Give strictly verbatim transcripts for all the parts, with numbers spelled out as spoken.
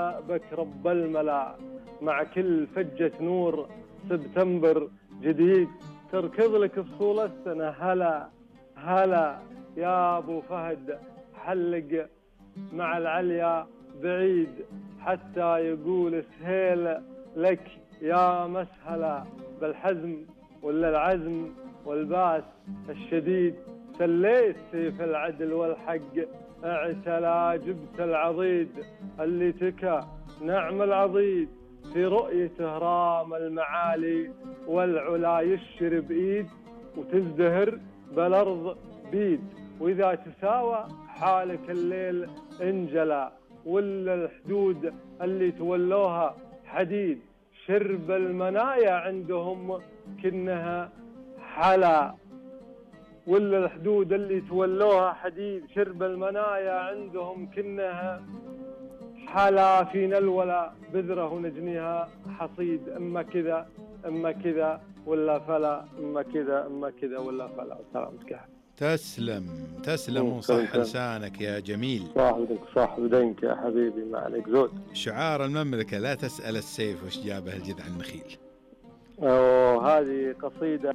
بك رب الملا، مع كل فجة نور سبتمبر جديد تركض لك فصول السنة. هلا هلا يا أبو فهد، حلق مع العليا بعيد حتى يقول سهيل لك يا مسهلا. بالحزم ولا العزم والباس الشديد سليت سيف العدل والحق، اعتلى جبت العضيد اللي تكى نعم العضيد. في رؤيته رام المعالي والعلا يشر بإيد، وتزدهر بالأرض بيد. وإذا تساوى حالك الليل انجلى، ولا الحدود اللي تولوها حديد شرب المنايا عندهم كنها حلا. ولا الحدود اللي تولوها حديد شرب المنايا عندهم كنها حلا. فينا الولا بذرة ونجنيها حصيد، اما كذا اما كذا ولا فلا، اما كذا اما كذا ولا فلا. سلامتك. تسلم تسلم وصح لسانك يا جميل. صاحبك صاحب دينك يا حبيبي، ما عليك زود. شعار المملكة لا تسأل السيف وش جابه الجذع النخيل. وهذه قصيدة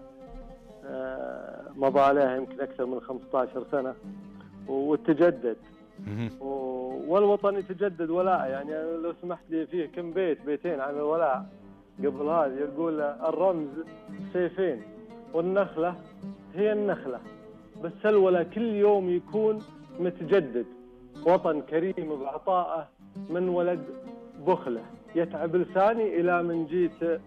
مضى عليها يمكن أكثر من خمسة عشر سنة وتجدد، والوطن يتجدد ولاء. يعني لو سمحت لي فيه كم بيت بيتين عن الولاء قبل هذا. يقول الرمز سيفين والنخلة هي النخلة، بس الولاء كل يوم يكون متجدد. وطن كريم بعطائه من ولد بخله، يتعب لساني إلى من جيت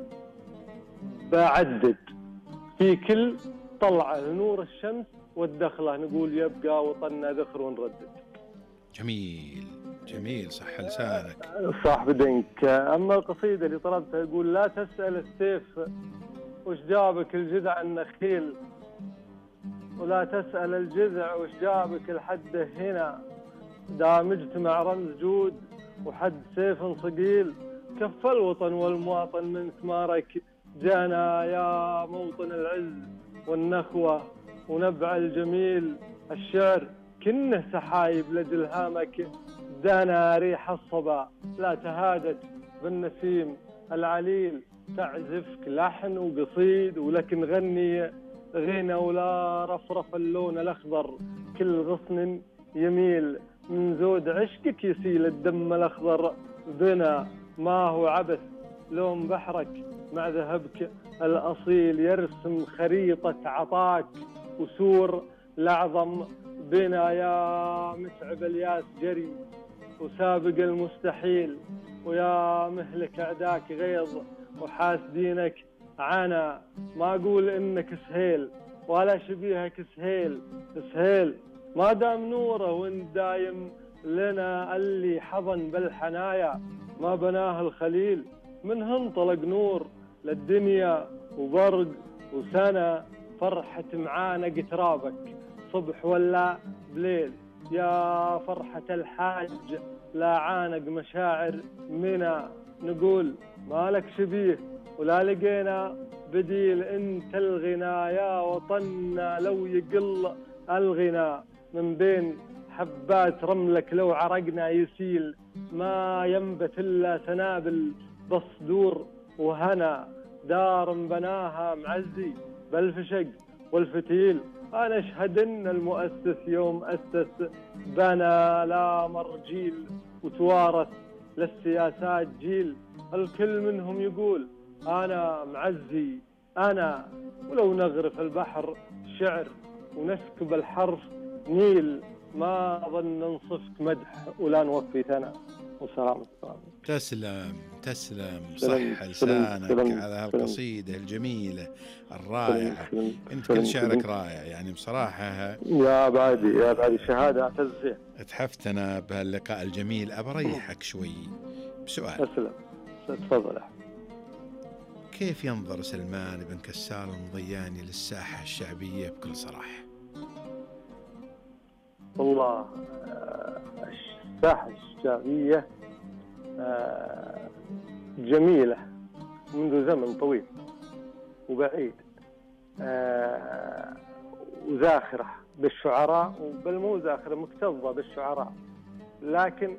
بعدد. في كل طلعة نور الشمس والدخلة نقول يبقى وطننا ذخر ونردد. جميل جميل صح لسانك صاحب دينك. أما القصيدة اللي طلبتها يقول لا تسأل السيف وش جابك الجذع النخيل، ولا تسأل الجذع وش جابك الحد هنا. دامجت مع رمز جود وحد سيف صقيل، كف الوطن والمواطن من ثمارك جانا. يا موطن العز والنخوة ونبع الجميل، الشعر كنه سحايب لجل هامك دانا. ريح الصبا لا تهادت بالنسيم العليل، تعزفك لحن وقصيد ولكن غني غنى. ولا رفرف اللون الأخضر كل غصن يميل، من زود عشقك يسيل الدم الأخضر بنا. ما هو عبث لون بحرك مع ذهبك الأصيل، يرسم خريطة عطاك وسور الأعظم بنا. يا متعب الياس جري وسابق المستحيل، ويا مهلك أعداك غيظ وحاسدينك عنا. ما أقول إنك سهيل ولا شبيهك سهيل، سهيل ما دام نوره وإن دايم لنا. اللي حضن بالحنايا ما بناه الخليل، منه انطلق نور للدنيا وبرق وسنة. فرحة معانا قترابك صبح ولا بليل، يا فرحة الحاج لا عانق مشاعر منا. نقول ما لك شبيه ولا لقينا بديل، انت الغنى يا وطننا لو يقل الغنى. من بين حبات رملك لو عرقنا يسيل، ما ينبت إلا سنابل بصدور وهنا. دار بناها معزي بالفشق والفتيل، أنا أشهد إن المؤسس يوم أسس بنى. لا مر جيل وتوارث للسياسات جيل، الكل منهم يقول أنا معزي أنا. ولو نغرف البحر شعر ونسكب الحرف نيل، ما ظن ننصفك مدح ولا نوفي ثنا. والسلام عليكم. تسلم تسلم صح لسانك على هالقصيدة الجميلة الرائعة. انت كل شعرك رائع يعني بصراحة. يا بعدي يا بعدي شهادة اعتز فيها. اتحفتنا بهاللقاء الجميل. أبريحك شوي بسؤال. تسلم تفضل. كيف ينظر سلمان بن كسار المضياني للساحة الشعبية بكل صراحة؟ والله الساحة الشعبية جميلة منذ زمن طويل وبعيد، وزاخرة بالشعراء، بل مو زاخرة مكتظة بالشعراء، لكن